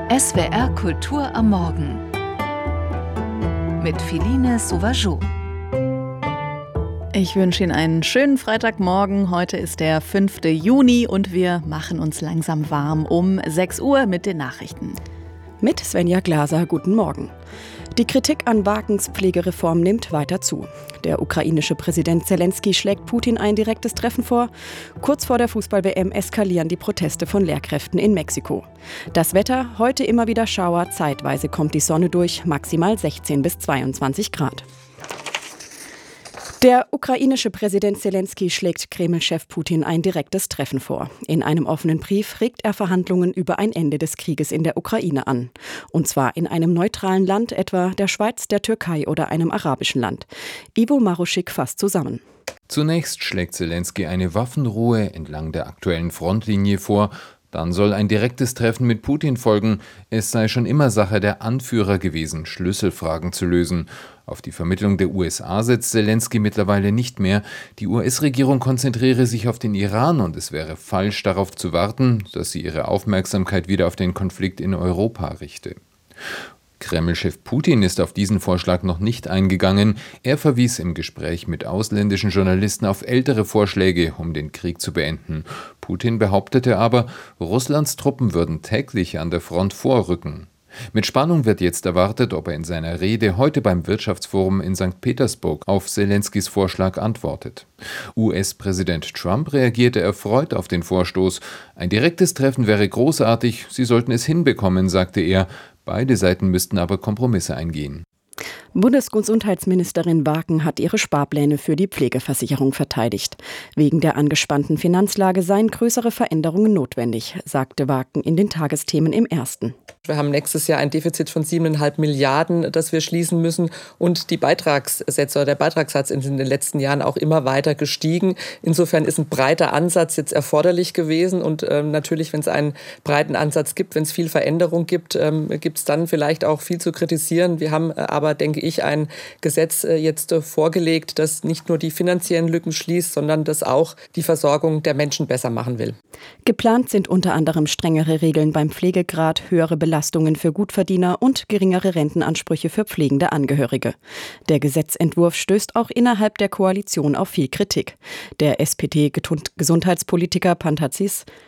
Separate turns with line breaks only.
SWR Kultur am Morgen mit Philine Sauvageau.
Ich wünsche Ihnen einen schönen Freitagmorgen. Heute ist der 5. Juni und wir machen uns langsam warm um 6 Uhr mit den Nachrichten.
Mit Svenja Glaser, guten Morgen. Die Kritik an Wakens Pflegereform nimmt weiter zu. Der ukrainische Präsident Zelensky schlägt Putin ein direktes Treffen vor. Kurz vor der Fußball-WM eskalieren die Proteste von Lehrkräften in Mexiko. Das Wetter, heute immer wieder Schauer, zeitweise kommt die Sonne durch, maximal 16 bis 22 Grad. Der ukrainische Präsident Zelensky schlägt Kreml-Chef Putin ein direktes Treffen vor. In einem offenen Brief regt er Verhandlungen über ein Ende des Krieges in der Ukraine an. Und zwar in einem neutralen Land, etwa der Schweiz, der Türkei oder einem arabischen Land. Ivo Maruschik fasst zusammen.
Zunächst schlägt Zelensky eine Waffenruhe entlang der aktuellen Frontlinie vor. Dann soll ein direktes Treffen mit Putin folgen. Es sei schon immer Sache der Anführer gewesen, Schlüsselfragen zu lösen. Auf die Vermittlung der USA setzt Zelensky mittlerweile nicht mehr. Die US-Regierung konzentriere sich auf den Iran und es wäre falsch, darauf zu warten, dass sie ihre Aufmerksamkeit wieder auf den Konflikt in Europa richte. Kreml-Chef Putin ist auf diesen Vorschlag noch nicht eingegangen. Er verwies im Gespräch mit ausländischen Journalisten auf ältere Vorschläge, um den Krieg zu beenden. Putin behauptete aber, Russlands Truppen würden täglich an der Front vorrücken. Mit Spannung wird jetzt erwartet, ob er in seiner Rede heute beim Wirtschaftsforum in St. Petersburg auf Zelenskys Vorschlag antwortet. US-Präsident Trump reagierte erfreut auf den Vorstoß. Ein direktes Treffen wäre großartig, sie sollten es hinbekommen, sagte er. Beide Seiten müssten aber Kompromisse eingehen.
Bundesgesundheitsministerin Waken hat ihre Sparpläne für die Pflegeversicherung verteidigt. Wegen der angespannten Finanzlage seien größere Veränderungen notwendig, sagte Waken in den Tagesthemen im Ersten.
Wir haben nächstes Jahr ein Defizit von 7,5 Milliarden, das wir schließen müssen. Und die Beitragssätze oder der Beitragssatz ist in den letzten Jahren auch immer weiter gestiegen. Insofern ist ein breiter Ansatz jetzt erforderlich gewesen. Und natürlich, wenn es einen breiten Ansatz gibt, wenn es viel Veränderung gibt, gibt es dann vielleicht auch viel zu kritisieren. Wir haben aber, denke ich, ein Gesetz jetzt vorgelegt, das nicht nur die finanziellen Lücken schließt, sondern das auch die Versorgung der Menschen besser machen will.
Geplant sind unter anderem strengere Regeln beim Pflegegrad, höhere Belastungen für Gutverdiener und geringere Rentenansprüche für pflegende Angehörige. Der Gesetzentwurf stößt auch innerhalb der Koalition auf viel Kritik. Der SPD-Gesundheitspolitiker Pantatzis